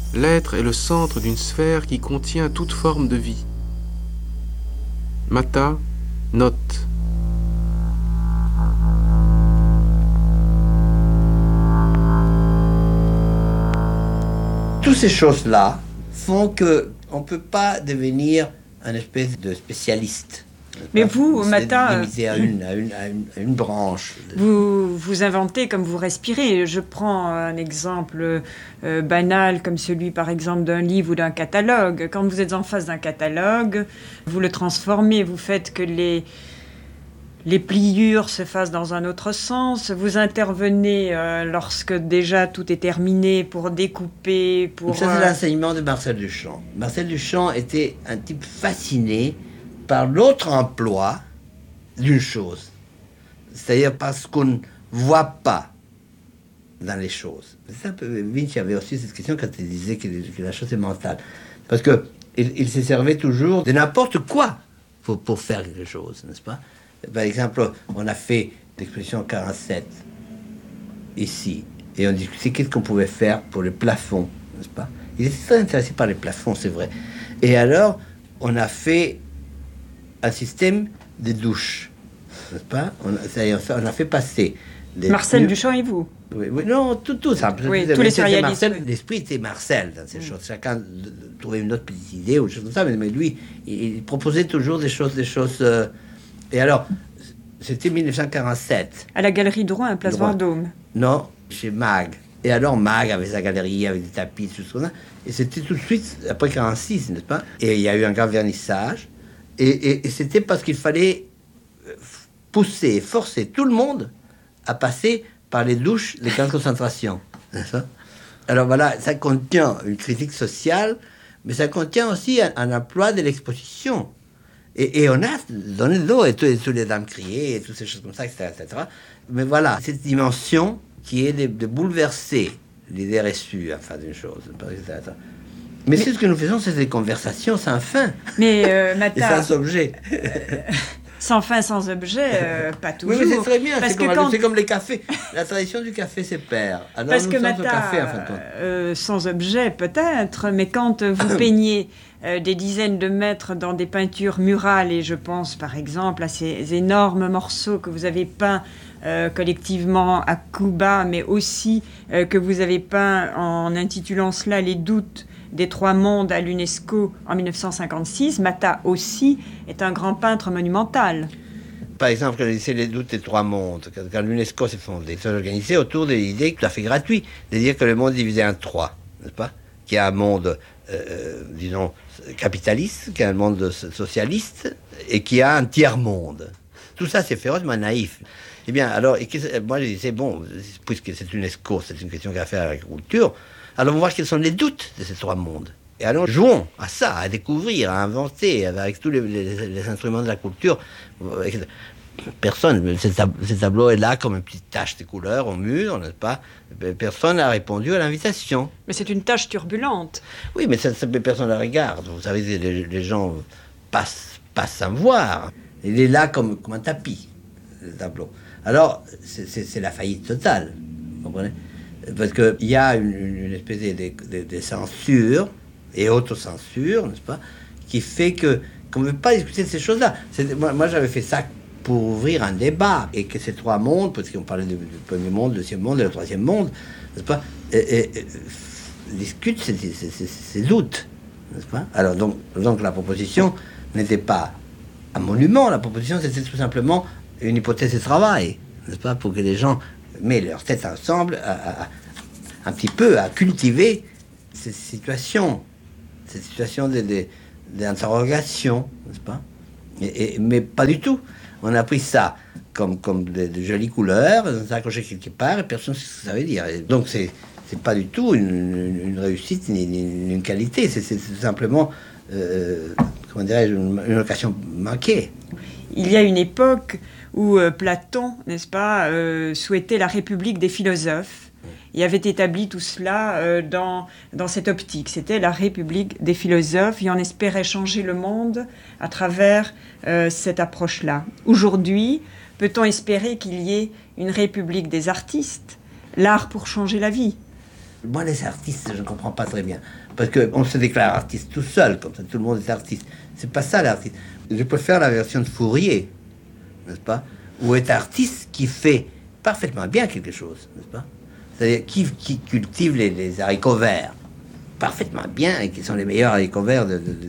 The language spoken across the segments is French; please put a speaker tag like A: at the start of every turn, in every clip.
A: L'être est le centre d'une sphère qui contient toute forme de vie. Mata note.
B: Toutes ces choses-là font qu'on ne peut pas devenir un espèce de spécialiste.
C: Mais vous, Mata,
B: limité à une branche.
C: Vous inventez comme vous respirez. Je prends un exemple banal comme celui, par exemple, d'un livre ou d'un catalogue. Quand vous êtes en face d'un catalogue, vous le transformez, vous faites que les pliures se fassent dans un autre sens. Vous intervenez lorsque déjà tout est terminé pour découper, pour...
B: Ça, c'est l'enseignement de Marcel Duchamp. Marcel Duchamp était un type fasciné par l'autre emploi d'une chose. C'est-à-dire parce qu'on ne voit pas dans les choses. C'est un peu, Vinci avait aussi cette question quand il disait que la chose est mentale. Parce qu'il se servait toujours de n'importe quoi pour faire quelque chose, n'est-ce pas? Par exemple, on a fait l'exposition 47 ici, et on discutait qu'est-ce qu'on pouvait faire pour les plafonds, n'est-ce pas? Il était très intéressé par les plafonds, c'est vrai. Et alors, on a fait un système de douche, n'est-ce pas? On a fait passer...
C: Marcel Duchamp et vous?
B: Oui, non, tout ça.
C: Oui, tous les surréalistes.
B: L'esprit était Marcel dans ces choses. Chacun trouvait une autre petite idée ou des choses comme ça, mais lui, il proposait toujours des choses... Et alors, c'était 1947.
C: À la Galerie Drouin, à Place Vendôme.
B: Non, chez Mag. Et alors, Mag avait sa galerie avec des tapis, tout ça. Et c'était tout de suite, après 1946, n'est-ce pas? Et il y a eu un grand vernissage. Et c'était parce qu'il fallait pousser, forcer tout le monde à passer par les douches des camps de concentration. N'est-ce pas? Alors voilà, ça contient une critique sociale, mais ça contient aussi un emploi de l'exposition. Et on a donné de l'eau, et toutes les dames criaient, et toutes ces choses comme ça, etc., etc. Mais voilà, cette dimension qui est de bouleverser l'idée reçue, enfin, d'une chose, etc. Mais c'est ce que nous faisons, c'est des conversations sans fin.
C: Mais Mata...
B: et sans objet.
C: Sans fin, sans objet, pas toujours.
B: Oui, mais c'est très bien, c'est comme les cafés. La tradition du café se perd. Alors
C: parce
B: nous
C: que
B: sommes
C: Mata,
B: au café, en fin de compte.
C: Sans objet peut-être, mais quand vous peignez des dizaines de mètres dans des peintures murales, et je pense par exemple à ces énormes morceaux que vous avez peints collectivement à Cuba, mais aussi que vous avez peints en intitulant cela Les doutes des trois mondes à l'UNESCO en 1956, Mata aussi est un grand peintre monumental.
B: Par exemple, quand il disait Les doutes des trois mondes, quand l'UNESCO s'est fondé, il s'est organisé autour de l'idée tout à fait gratuite, de dire que le monde est divisé en trois, n'est-ce pas? Qu'il y a un monde, disons, capitaliste, qu'il y a un monde socialiste, et qu'il y a un tiers-monde. Tout ça, c'est férocement naïf. Eh bien, alors, moi, je disais, bon, puisque c'est l'UNESCO, c'est une question qui a à faire avec l'agriculture, alors on va voir quels sont les doutes de ces trois mondes. Et alors jouons à ça, à découvrir, à inventer, avec tous les instruments de la culture. Personne, ce tableau est là comme une petite tache de couleur au mur, n'est-ce pas? Personne n'a répondu à l'invitation.
C: Mais c'est une tâche turbulente.
B: Oui, mais personne ne la regarde. Vous savez, les gens passent sans voir. Il est là comme un tapis, le tableau. Alors, c'est la faillite totale, vous comprenez? Parce qu'il y a une espèce de censure et autocensure, n'est-ce pas, qui fait qu'on ne veut pas discuter de ces choses-là. Moi, j'avais fait ça pour ouvrir un débat, et que ces trois mondes, parce qu'on parlait du premier monde, du deuxième monde et du troisième monde, n'est-ce pas, discutent ces doutes, n'est-ce pas? Alors, donc la proposition n'était pas un monument, la proposition, c'était tout simplement une hypothèse de travail, n'est-ce pas, pour que les gens mettent leurs têtes ensemble un petit peu à cultiver cette situation d'interrogation, n'est-ce pas? Mais pas du tout. On a pris ça comme de jolies couleurs, on s'est accroché quelque part, et personne ne sait ce que ça veut dire. Et donc c'est pas du tout une réussite ni une qualité, c'est tout simplement, comment dirais-je, une occasion manquée.
C: Il y a une époque où Platon, n'est-ce pas, souhaitait la République des philosophes, et avait établi tout cela dans cette optique. C'était la République des philosophes, et on espérait changer le monde à travers cette approche-là. Aujourd'hui, peut-on espérer qu'il y ait une République des artistes, l'art pour changer la vie?
B: Moi, les artistes, je ne comprends pas très bien. Parce qu'on se déclare artiste tout seul, comme ça, tout le monde est artiste. C'est pas ça l'artiste. Je préfère la version de Fourier, n'est-ce pas? Où est artiste qui fait parfaitement bien quelque chose, n'est-ce pas? C'est-à-dire qui cultive les haricots verts parfaitement bien et qui sont les meilleurs haricots verts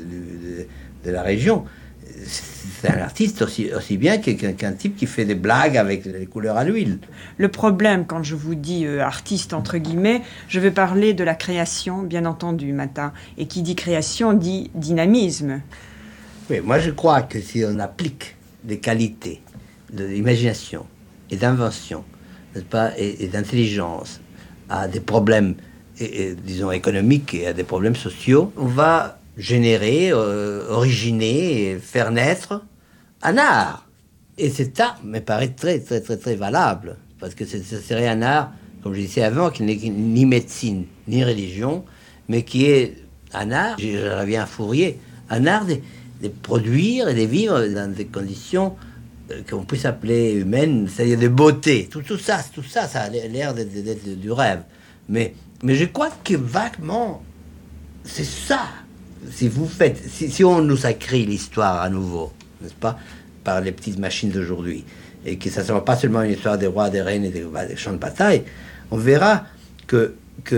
B: de la région. C'est un artiste aussi bien qu'un type qui fait des blagues avec les couleurs à l'huile.
C: Le problème, quand je vous dis artiste, entre guillemets, je vais parler de la création, bien entendu, Mata. Et qui dit création dit dynamisme.
B: Oui, moi je crois que si on applique des qualités d'imagination et d'invention, n'est-ce pas, et d'intelligence à des problèmes, disons, économiques et à des problèmes sociaux, on va générer, originer, et faire naître un art. Et cet art me paraît très, très, très, très valable, parce que ce serait un art, comme je disais avant, qui n'est ni médecine, ni religion, mais qui est un art, je reviens à Fourier, un art de produire et de vivre dans des conditions qu'on puisse appeler humaines, c'est-à-dire de beauté. Tout ça, ça a l'air d'être du rêve. Mais je crois que vaguement, c'est ça. Si on nous écrit l'histoire à nouveau, n'est-ce pas, par les petites machines d'aujourd'hui, et que ça ne soit pas seulement une histoire des rois, des reines et des champs de bataille, on verra que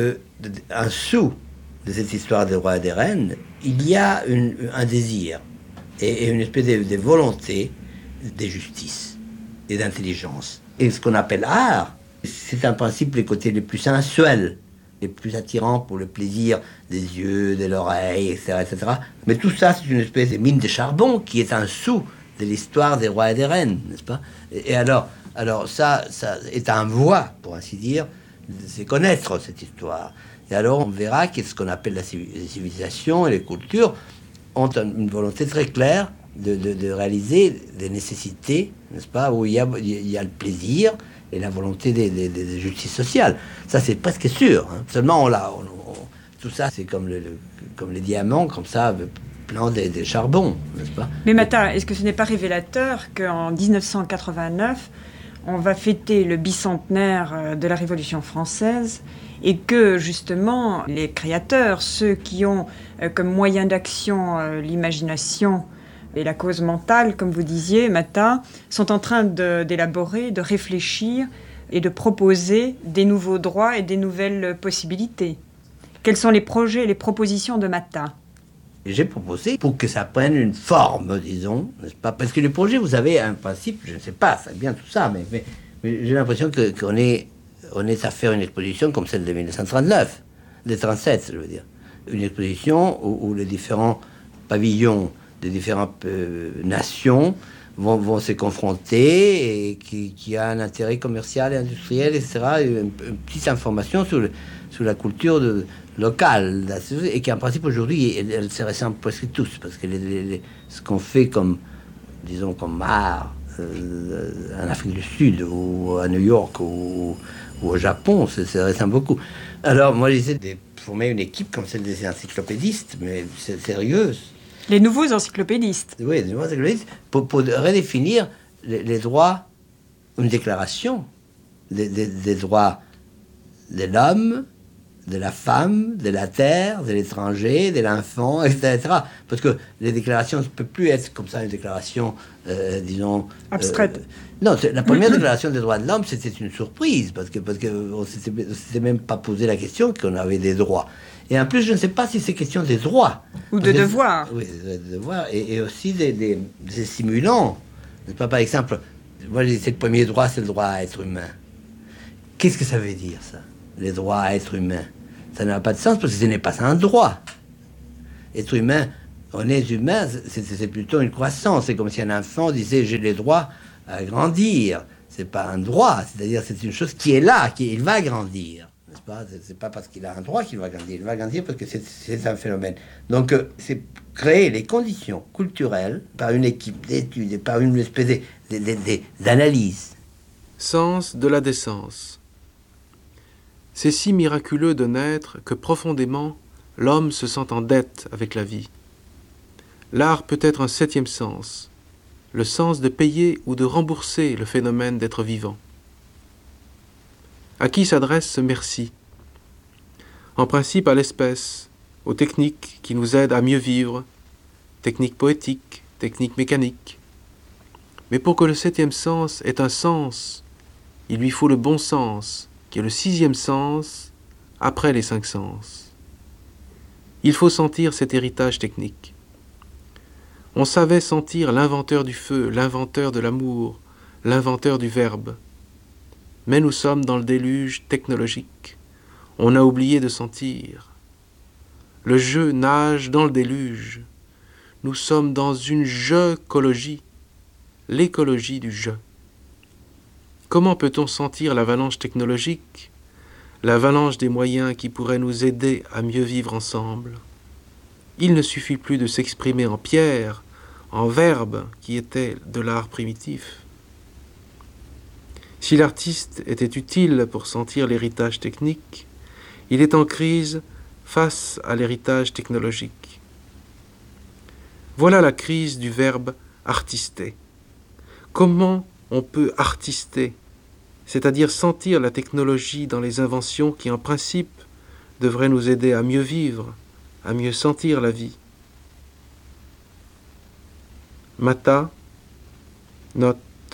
B: en dessous de cette histoire des rois et des reines, il y a un désir et une espèce de volonté de justice et d'intelligence. Et ce qu'on appelle art, c'est en principe les côtés les plus sensuels, les plus attirants pour le plaisir des yeux, de l'oreille, etc., etc. Mais tout ça, c'est une espèce de mine de charbon qui est en dessous de l'histoire des rois et des reines, n'est-ce pas? Et alors ça est en voie, pour ainsi dire, de connaître cette histoire. Et alors on verra que ce qu'on appelle les civilisations et les cultures ont une volonté très claire de réaliser des nécessités, n'est-ce pas, où il y a le plaisir et la volonté de justice sociale. Ça, c'est presque sûr. Hein. Seulement, tout ça, c'est comme les diamants, comme ça, plein de charbon, n'est-ce pas?
C: Mais Mata, est-ce que ce n'est pas révélateur qu'en 1989, on va fêter le bicentenaire de la Révolution française et que, justement, les créateurs, ceux qui ont comme moyen d'action l'imagination et la cause mentale, comme vous disiez, Mata, sont en train d'élaborer, de réfléchir et de proposer des nouveaux droits et des nouvelles possibilités. Quels sont les projets et les propositions de Mata?
B: J'ai proposé pour que ça prenne une forme, disons, n'est-ce pas? Parce que le projet, vous avez un principe, je ne sais pas, ça bien tout ça, mais j'ai l'impression qu'on est à faire une exposition comme celle de 1939, de 37, je veux dire. Une exposition où les différents pavillons des différentes nations vont se confronter et qui a un intérêt commercial et industriel, etc. Une petite information sur la culture locale, et qui en principe aujourd'hui, elle se ressemble presque tous, parce que ce qu'on fait comme, disons, comme art en Afrique du Sud, ou à New York, ou au Japon, ça ressemble beaucoup. Alors moi j'essaie de former une équipe comme celle des encyclopédistes, mais c'est sérieuse.
C: Les nouveaux encyclopédistes.
B: Oui, les nouveaux encyclopédistes, pour redéfinir les droits, une déclaration des droits de l'homme, de la femme, de la terre, de l'étranger, de l'enfant, etc., etc. Parce que les déclarations ne peuvent plus être comme ça, une déclaration, disons...
C: abstraite.
B: Non, la première déclaration des droits de l'homme, c'était une surprise, parce que on ne s'était même pas posé la question qu'on avait des droits. Et en plus, je ne sais pas si c'est question des droits.
C: Ou de devoirs.
B: Oui, des devoirs, et aussi des stimulants. Pas, par exemple, moi, j'ai dit, c'est le premier droit, c'est le droit à être humain. Qu'est-ce que ça veut dire, ça? Les droits à être humain. Ça n'a pas de sens, parce que ce n'est pas un droit. Être humain, on est humain, c'est plutôt une croissance. C'est comme si un enfant disait, j'ai les droits à grandir. C'est pas un droit, c'est-à-dire c'est une chose qui est là, il va grandir. N'est-ce pas? C'est pas parce qu'il a un droit qu'il va grandir. Il va grandir parce que c'est un phénomène. Donc, c'est créer les conditions culturelles par une équipe d'études et par une espèce d'analyse.
A: Sens de la décence. C'est si miraculeux de naître que profondément, l'homme se sent en dette avec la vie. L'art peut être un septième sens, le sens de payer ou de rembourser le phénomène d'être vivant. À qui s'adresse ce merci? en principe à l'espèce, aux techniques qui nous aident à mieux vivre, techniques poétiques, techniques mécaniques. Mais pour que le 7e sens ait un sens, il lui faut le bon sens, qui est le 6e sens, après les 5 sens. Il faut sentir cet héritage technique. On savait sentir l'inventeur du feu, l'inventeur de l'amour, l'inventeur du verbe. Mais nous sommes dans le déluge technologique. On a oublié de sentir. Le jeu nage dans le déluge. Nous sommes dans une jeu-cologie, l'écologie du jeu. Comment peut-on sentir l'avalanche technologique, l'avalanche des moyens qui pourraient nous aider à mieux vivre ensemble? Il ne suffit plus de s'exprimer en pierre, en verbe qui était de l'art primitif. Si l'artiste était utile pour sentir l'héritage technique, il est en crise face à l'héritage technologique. Voilà la crise du verbe artister. Comment on peut artister, c'est-à-dire sentir la technologie dans les inventions qui en principe devraient nous aider à mieux vivre, à mieux sentir la vie? Mata, note.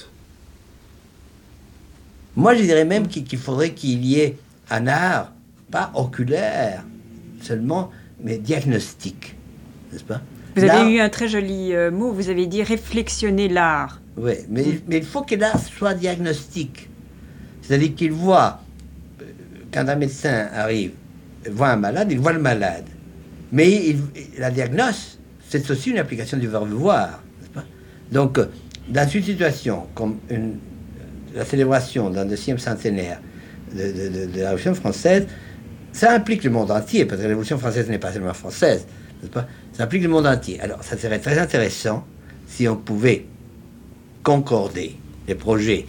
B: Moi, je dirais même qu'il faudrait qu'il y ait un art, pas oculaire seulement, mais diagnostique, n'est-ce pas?
C: Vous avez eu un très joli mot, vous avez dit réflexionner l'art.
B: Oui, mais il faut que l'art soit diagnostique. C'est-à-dire qu'il voit, quand un médecin arrive, voit un malade, il voit le malade. Mais la diagnose, c'est aussi une application du verbe voir, n'est-ce pas? Donc, dans une situation comme la célébration d'un 2e centenaire de la Révolution française, ça implique le monde entier, parce que la Révolution française n'est pas seulement française, n'est-ce pas? Ça implique le monde entier. Alors, ça serait très intéressant si on pouvait concorder les projets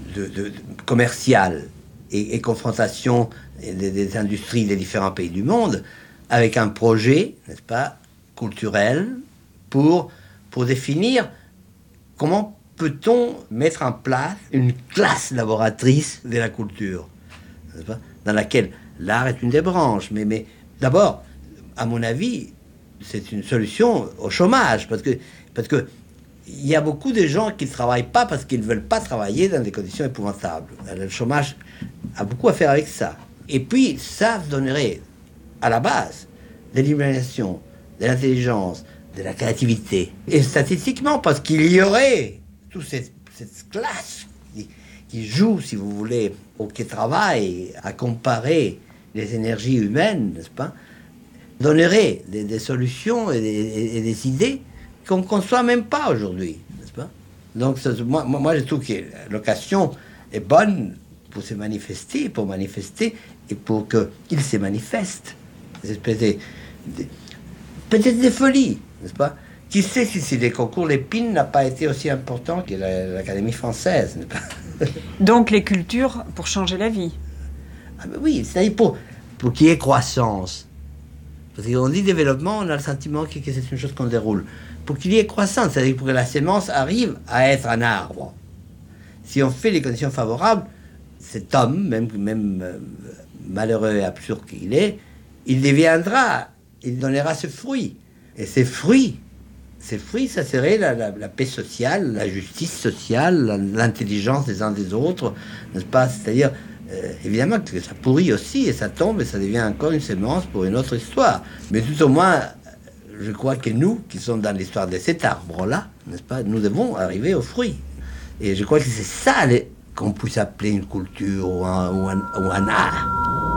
B: commerciaux et confrontation des industries des différents pays du monde avec un projet, n'est-ce pas, culturel pour définir comment peut-on mettre en place une classe laboratrice de la culture, n'est-ce pas, dans laquelle l'art est une des branches. Mais d'abord, à mon avis, c'est une solution au chômage, parce que il y a beaucoup de gens qui ne travaillent pas parce qu'ils ne veulent pas travailler dans des conditions épouvantables. Le chômage a beaucoup à faire avec ça. Et puis, ça donnerait, à la base, de l'illumination, de l'intelligence, de la créativité. Et statistiquement, parce qu'il y aurait toute cette classe qui joue, si vous voulez, ou qui travaille à comparer les énergies humaines, n'est-ce pas, donnerait des solutions et des idées qu'on ne conçoit même pas aujourd'hui, n'est-ce pas? Donc, moi, je trouve que l'occasion est bonne pour se manifester, et pour qu'il se manifeste. Des espèces peut-être des folies, n'est-ce pas? Qui sait si les concours Lépine n'a pas été aussi important que l'Académie française, n'est-ce pas?
C: Donc, les cultures pour changer la vie.
B: Ah ben oui, c'est-à-dire pour qu'il y ait croissance. Parce qu'on dit développement, on a le sentiment que c'est une chose qu'on déroule. Pour qu'il y ait croissance, c'est-à-dire pour que la sémence arrive à être un arbre. Si on fait les conditions favorables, cet homme, même malheureux et absurde qu'il est, il deviendra, il donnera ce fruit. Et ces fruits, ça serait la paix sociale, la justice sociale, l'intelligence des uns des autres, n'est-ce pas? C'est-à-dire, évidemment que ça pourrit aussi, et ça tombe, et ça devient encore une sémence pour une autre histoire. Mais tout au moins, je crois que nous, qui sommes dans l'histoire de cet arbre-là, n'est-ce pas, nous devons arriver aux fruits. Et je crois que c'est ça qu'on puisse appeler une culture ou un art.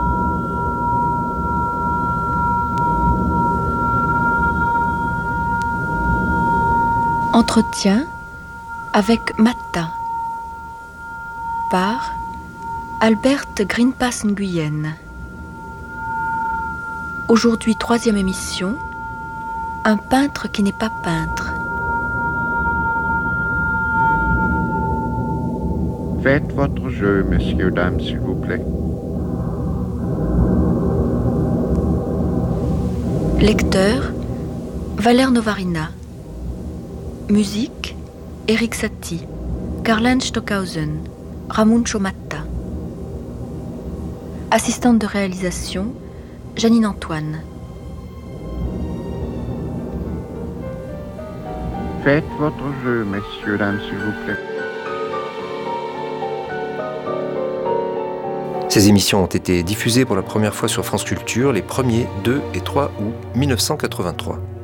D: Entretien avec Mata par Alberte Greenpass Nguyen. Aujourd'hui, 3e émission, un peintre qui n'est pas peintre.
E: Faites votre jeu, messieurs, dames, s'il vous plaît.
D: Lecteur, Valère Novarina. Musique, Eric Satie, Karl-Heinz Stockhausen, Ramon Chomatta. Assistante de réalisation, Janine Antoine.
E: Faites votre jeu, messieurs, dames, s'il vous plaît.
F: Ces émissions ont été diffusées pour la première fois sur France Culture les 1er, 2 et 3 août 1983.